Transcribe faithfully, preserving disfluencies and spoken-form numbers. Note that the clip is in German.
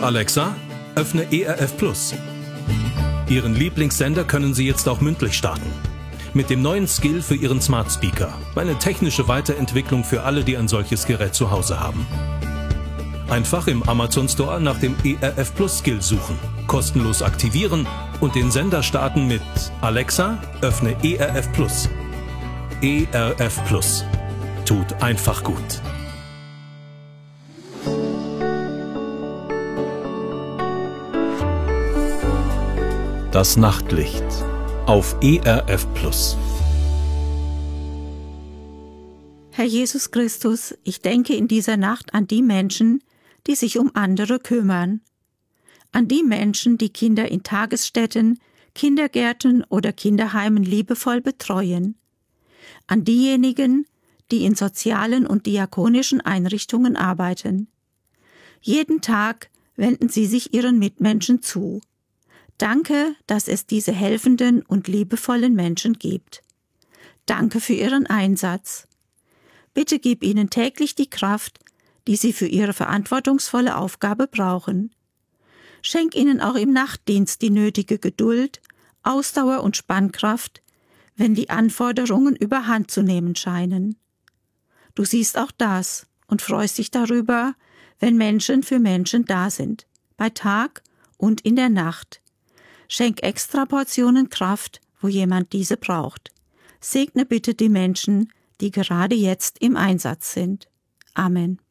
Alexa, öffne E R F Plus. Ihren Lieblingssender können Sie jetzt auch mündlich starten. Mit dem neuen Skill für Ihren Smart Speaker. Eine technische Weiterentwicklung für alle, die ein solches Gerät zu Hause haben. Einfach im Amazon Store nach dem E R F Plus Skill suchen, kostenlos aktivieren und den Sender starten mit Alexa, öffne E R F Plus. E R F Plus. Tut einfach gut. Das Nachtlicht auf E R F Plus. Herr Jesus Christus, ich denke in dieser Nacht an die Menschen, die sich um andere kümmern. An die Menschen, die Kinder in Tagesstätten, Kindergärten oder Kinderheimen liebevoll betreuen. An diejenigen, die in sozialen und diakonischen Einrichtungen arbeiten. Jeden Tag wenden sie sich ihren Mitmenschen zu. Danke, dass es diese helfenden und liebevollen Menschen gibt. Danke für ihren Einsatz. Bitte gib ihnen täglich die Kraft, die sie für ihre verantwortungsvolle Aufgabe brauchen. Schenk ihnen auch im Nachtdienst die nötige Geduld, Ausdauer und Spannkraft, wenn die Anforderungen überhand zu nehmen scheinen. Du siehst auch das und freust dich darüber, wenn Menschen für Menschen da sind, bei Tag und in der Nacht. Schenk extra Portionen Kraft, wo jemand diese braucht. Segne bitte die Menschen, die gerade jetzt im Einsatz sind. Amen.